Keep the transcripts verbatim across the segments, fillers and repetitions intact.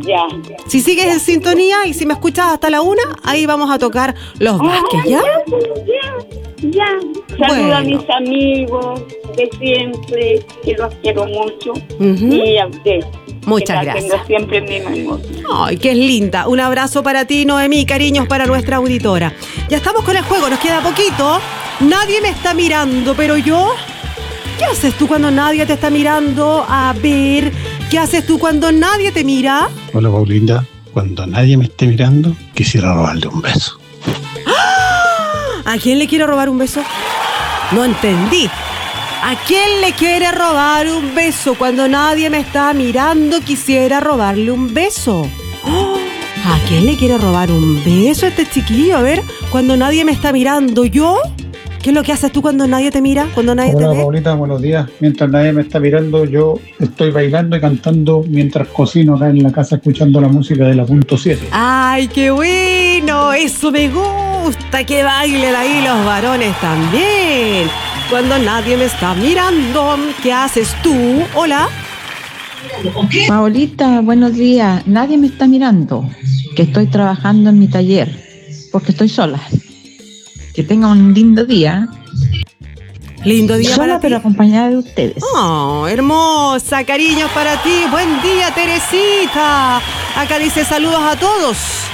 Ya. Si sigues en sintonía y si me escuchas hasta la una, ahí vamos a tocar los Vázquez, ¿ya? Ya, ya. Saludo Bueno. a mis amigos de siempre, que los quiero mucho. Ujú. Y a usted. Muchas que la gracias. tengo siempre en mi memoria. Ay, qué linda. Un abrazo para ti, Noemí. Cariños para nuestra auditora. Ya estamos con el juego, nos queda poquito. Nadie me está mirando, pero yo... ¿Qué haces tú cuando nadie te está mirando? A ver, ¿qué haces tú cuando nadie te mira? Hola, Paulinda. Cuando nadie me esté mirando, quisiera robarle un beso. ¿A quién le quiero robar un beso? No entendí. ¿A quién le quiere robar un beso? Cuando nadie me está mirando, quisiera robarle un beso. ¡Oh! ¿A quién le quiere robar un beso a este chiquillo? A ver, cuando nadie me está mirando, ¿yo? ¿Qué es lo que haces tú cuando nadie te mira? Cuando nadie Hola, te ve. Paulita, buenos días. Mientras nadie me está mirando, yo estoy bailando y cantando mientras cocino acá en la casa, escuchando la música de la punto siete. ¡Ay, qué bueno! Eso me gusta, que bailen ahí los varones también. Cuando nadie me está mirando, ¿qué haces tú? Hola. Paolita, buenos días. Nadie me está mirando, que estoy trabajando en mi taller, porque estoy sola. Que tengan un lindo día. Lindo día Sola, para ti. pero acompañada de ustedes. Oh, hermosa, cariños para ti. Buen día, Teresita. Acá dice saludos a todos.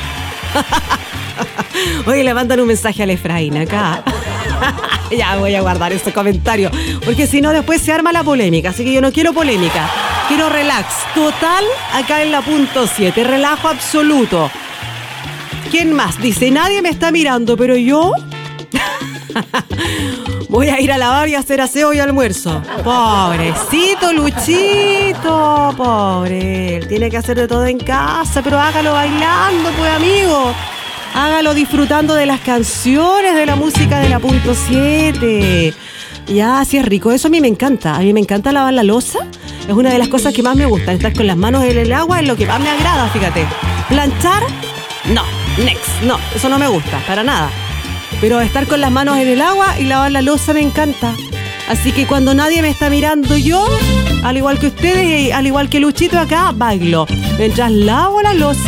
Oye, le mandan un mensaje al Efraín acá. Ya voy a guardar este comentario, porque si no después se arma la polémica. Así que yo no quiero polémica, quiero relax total acá en la punto siete. Relajo absoluto. ¿Quién más? Dice, nadie me está mirando, pero yo... voy a ir a lavar y hacer aseo y almuerzo. Pobrecito Luchito, pobre. Él tiene que hacer de todo en casa, pero hágalo bailando, pues, amigo. Hágalo disfrutando de las canciones, de la música de la punto siete. Ya, sí es rico. Eso a mí me encanta. A mí me encanta lavar la loza. Es una de las cosas que más me gusta. Estar con las manos en el agua es lo que más me agrada, fíjate. Planchar, no. Next, no. Eso no me gusta, para nada. Pero estar con las manos en el agua y lavar la loza me encanta. Así que cuando nadie me está mirando, yo, al igual que ustedes y al igual que Luchito acá, bailo. Mientras lavo la loza.